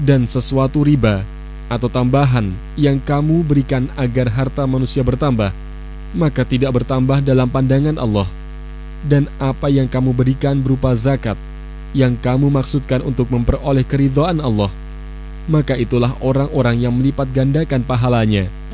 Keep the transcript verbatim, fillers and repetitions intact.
Dan sesuatu riba atau tambahan yang kamu berikan agar harta manusia bertambah, maka tidak bertambah dalam pandangan Allah. Dan apa yang kamu berikan berupa zakat yang kamu maksudkan untuk memperoleh keridhaan Allah, maka itulah orang-orang yang melipat gandakan pahalanya.